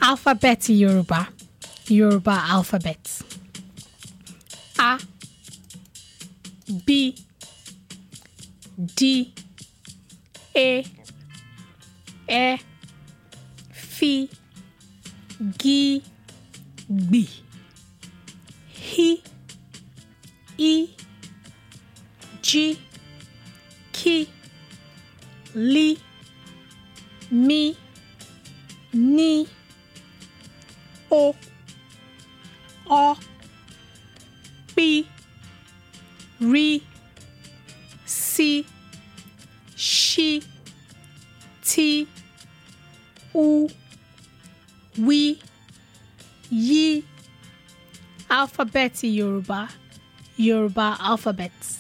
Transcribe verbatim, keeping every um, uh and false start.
Alphabet Yoruba. Yoruba alphabet. A, B, D, E, E, F, G, B, H, I, J, K, L, M, N, O, O, P, R, C, Sh, T, U, W, Y. Alphabet Yoruba. Yoruba alphabet.